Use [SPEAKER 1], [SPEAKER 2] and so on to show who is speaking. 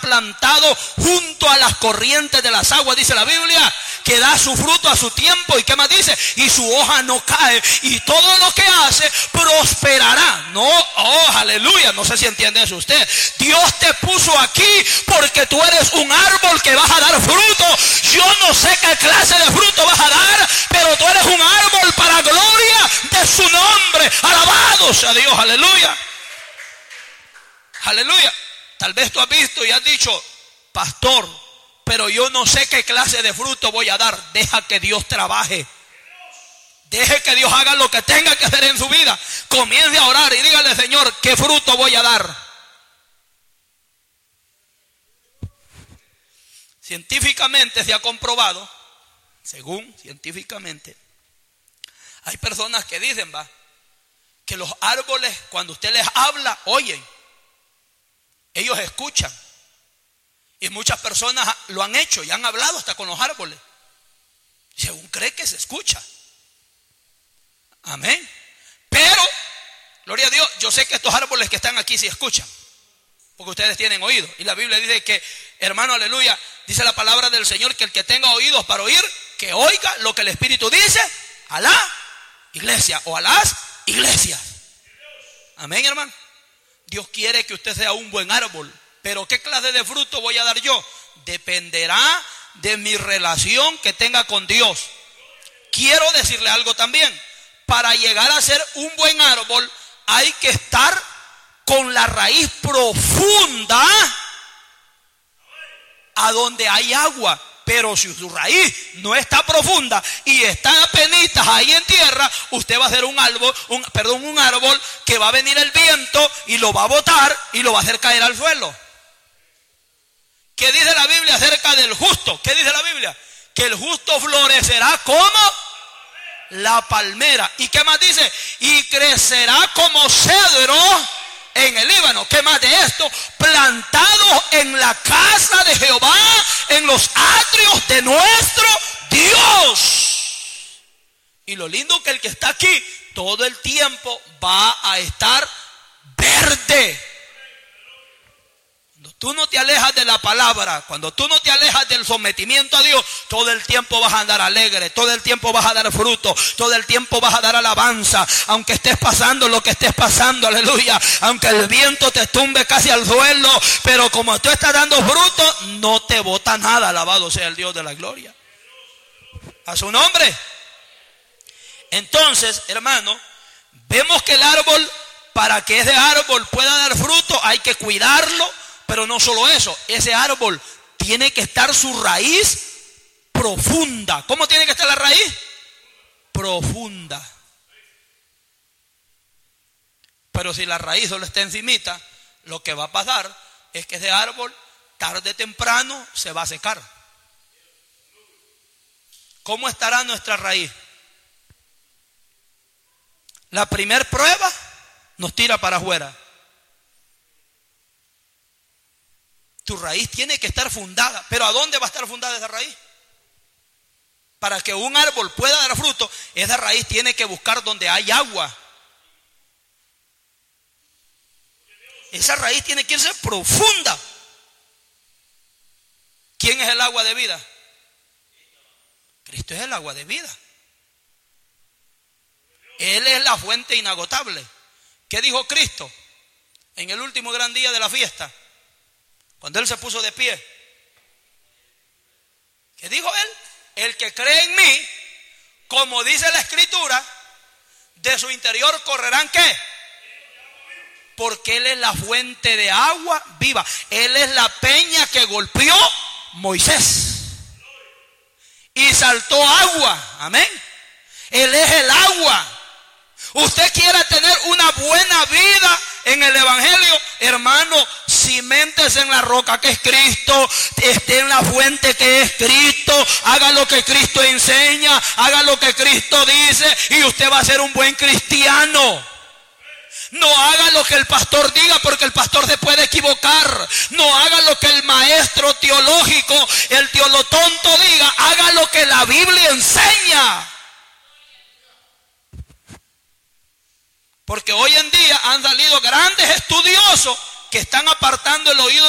[SPEAKER 1] plantado junto a las corrientes de las aguas, dice la Biblia, que da su fruto a su tiempo. ¿Y qué más dice? Y su hoja no cae, y todo lo que hace prosperará. No, oh, aleluya, no sé si entiende eso usted. Dios te puso aquí porque tú eres un árbol que vas a dar fruto. Yo no sé qué clase de fruto vas a dar, pero tú eres un árbol para gloria de su nombre. Alabado sea Dios, aleluya. Aleluya. Tal vez tú has visto y has dicho: pastor, pero yo no sé qué clase de fruto voy a dar. Deja que Dios trabaje. Deje que Dios haga lo que tenga que hacer en su vida. Comience a orar y dígale: Señor, ¿qué fruto voy a dar? Científicamente se ha comprobado, según científicamente, hay personas que dicen, que los árboles, cuando usted les habla, oyen. Ellos escuchan. Y muchas personas lo han hecho y han hablado hasta con los árboles. Según cree que se escucha. Amén. Pero, gloria a Dios, yo sé que estos árboles que están aquí sí escuchan. Porque ustedes tienen oído. Y la Biblia dice que, hermano, aleluya, dice la palabra del Señor que el que tenga oídos para oír, que oiga lo que el Espíritu dice a la iglesia o a las iglesias. Amén, hermano. Dios quiere que usted sea un buen árbol. Pero ¿qué clase de fruto voy a dar yo? Dependerá de mi relación que tenga con Dios. Quiero decirle algo también. Para llegar a ser un buen árbol hay que estar con la raíz profunda a donde hay agua. Pero si su raíz no está profunda y está apenitas ahí en tierra, usted va a ser un árbol que va a venir el viento y lo va a botar y lo va a hacer caer al suelo. ¿Qué dice la Biblia acerca del justo? ¿Qué dice la Biblia? Que el justo florecerá como la palmera. ¿Y qué más dice? Y crecerá como cedro en el Líbano. ¿Qué más de esto? Plantado en la casa de Jehová, en los atrios de nuestro Dios. Y lo lindo que el que está aquí todo el tiempo va a estar verde. Cuando tú no te alejas de la palabra, cuando tú no te alejas del sometimiento a Dios, todo el tiempo vas a andar alegre, todo el tiempo vas a dar fruto, todo el tiempo vas a dar alabanza, aunque estés pasando lo que estés pasando, aleluya, aunque el viento te tumbe casi al suelo, pero como tú estás dando fruto, no te bota nada. Alabado sea el Dios de la gloria. A su nombre. Entonces, hermano, vemos que el árbol, para que ese árbol pueda dar fruto, hay que cuidarlo. Pero no solo eso, ese árbol tiene que estar su raíz profunda. ¿Cómo tiene que estar la raíz? Profunda. Pero si la raíz solo está encimita, lo que va a pasar es que ese árbol, tarde o temprano, se va a secar. ¿Cómo estará nuestra raíz? La primer prueba nos tira para afuera. Tu raíz tiene que estar fundada. ¿Pero a dónde va a estar fundada esa raíz? Para que un árbol pueda dar fruto, esa raíz tiene que buscar donde hay agua. Esa raíz tiene que irse profunda. ¿Quién es el agua de vida? Cristo es el agua de vida. Él es la fuente inagotable. ¿Qué dijo Cristo en el último gran día de la fiesta? Cuando Él se puso de pie. ¿Qué dijo Él? El que cree en mí, como dice la Escritura, de su interior correrán ¿qué? Porque Él es la fuente de agua viva. Él es la peña que golpeó Moisés y saltó agua. Amén. Él es el agua. Usted quiere tener una buena vida en el Evangelio, hermano, ciméntese en la roca que es Cristo, esté en la fuente que es Cristo, haga lo que Cristo enseña, haga lo que Cristo dice y usted va a ser un buen cristiano. No haga lo que el pastor diga, porque el pastor se puede equivocar. No haga lo que el maestro teológico, el teolotonto diga, haga lo que la Biblia enseña. Porque hoy en día han salido grandes estudiosos que están apartando el oído